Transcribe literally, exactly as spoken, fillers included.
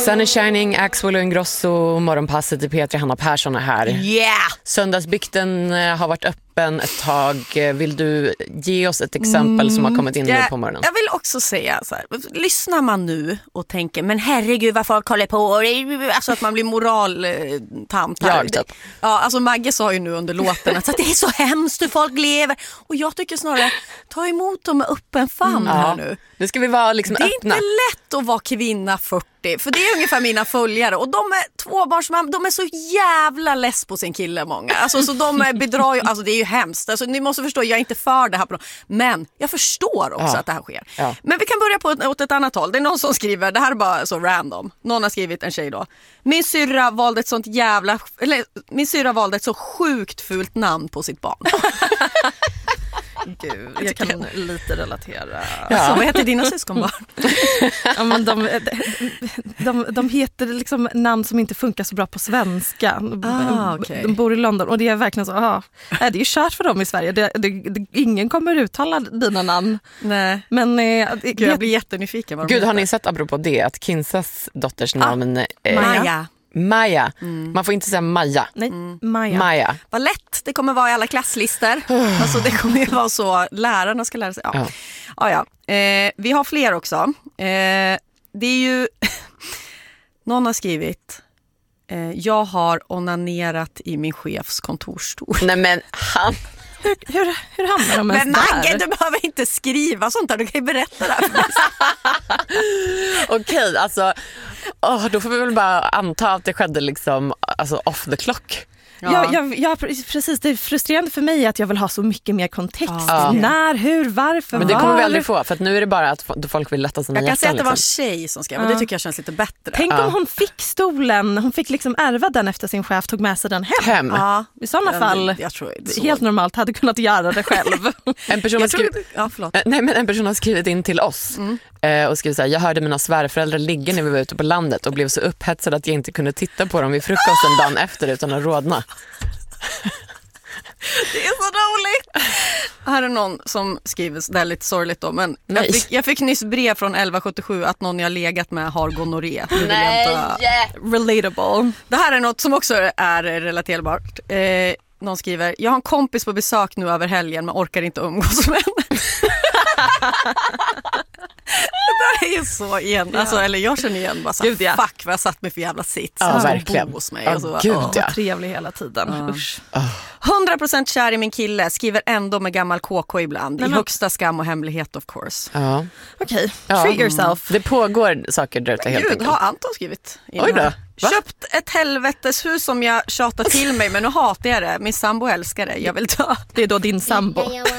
Sun is shining, Axel och Ingrosso, morgonpasset i P tre, Hanna Persson är här. Yeah! Söndagsbykten har varit öppen ett tag. Vill du ge oss ett exempel mm, som har kommit in jag, nu på morgonen? Jag vill också säga så här, lyssnar man nu och tänker, men herregud vad folk håller på, alltså att man blir moraltant här. Ja, typ. Ja, alltså Magge sa ju nu under låten att det är så hemskt hur folk lever. Och jag tycker snarare, ta emot dem med öppen famn mm, här ja. nu. Nu ska vi vara liksom det är öppna. Inte lätt att vara kvinna fyrtio, för det är ungefär mina följare. Och de är tvåbarnsmam, de är så jävla less på sin kille många. Alltså så de bedrar ju, alltså det är ju hemskt. Alltså ni måste förstå, jag är inte för det här. På, men jag förstår också ja. att det här sker. Ja. Men vi kan börja på ett, åt ett annat håll. Det är någon som skriver, det här är bara så random. Någon har skrivit, en tjej då. Min syrra valde ett sånt jävla, eller min syrra valde ett så sjukt fult namn på sitt barn. Gud, jag kan lite relatera. Ja. Så vad heter dina syskonbarn? Ja, men de, de, de heter liksom namn som inte funkar så bra på svenska. Ah, okay. De bor i London och det är verkligen så, ah, det är ju kört för dem i Sverige. Det, det, det, ingen kommer uttala dina namn. Nej. Men eh, Gud, jag blir jättenyfiken. Gud, har ni sett apropå det att Kinsas dotters namn ah, eh, Maja. Maja. Mm. Man får inte säga Maja. Nej, mm. Maja. Maja. Vad lätt det kommer vara i alla klasslister. Alltså det kommer ju vara så. Lärarna ska lära sig. Ja. Ja. Ja, ja. Eh, vi har fler också. Eh, det är ju... Någon har skrivit... Eh, jag har onanerat i min chefs kontorsstol. Nej men han... Hur, hur, hur hamnar de ens men Magge, där? Du behöver inte skriva sånt där. Du kan ju berätta det här. Okej, okay, alltså... Oh, då får vi väl bara anta att det skedde liksom, alltså off the clock. Ja. Jag, jag, jag, precis, det är frustrerande för mig att jag vill ha så mycket mer kontext. Ja. När, hur, varför, men det var? kommer vi aldrig få, för att nu är det bara att folk vill lätta sina hjärtan. Jag kan säga att det var en liksom. tjej som skrev, och det tycker jag känns lite bättre. Tänk ja. om hon fick stolen, hon fick liksom ärva den efter sin chef, tog med sig den hem. hem. Ja, i sådana ja, fall, jag tror det helt normalt, hade kunnat göra det själv. En person har skrivit, ja, förlåt. Nej, men en person har skrivit in till oss mm. eh, och skrivit så här: jag hörde mina svärföräldrar ligga när vi var ute på landet och blev så upphetsad att jag inte kunde titta på dem vid frukosten dagen efter utan att rodna. Det är så roligt. Här är någon som skriver, det är lite sorgligt då, men jag fick, jag fick nyss brev från elva sjuttiosju att någon jag legat med har gonorré. Nej, yeah. Relatable. Det här är något som också är relaterbart. Eh, någon skriver, jag har en kompis på besök nu över helgen men orkar inte umgås med henne. Det är ju så igen, ja. Alltså, eller jag känner igen bara så, Gud, ja. fuck vad jag satt med för jävla sits. Ja, verkligen. Hos mig. Ja, alltså, Gud, åh. ja. Trevlig hela tiden. Ja. Usch. hundra procent kär i min kille, skriver ändå med gammal K K ibland. Nej, I men... högsta skam och hemlighet, of course. Ja. Okej, okay. Ja. Treat yourself. Det pågår saker där ute helt Gud, enkelt. har Anton skrivit in. Oj då. Va? Köpt ett helveteshus som jag tjatar till mig, men nu hatar jag det. Min sambo älskar det, jag vill ta. Det är då din sambo.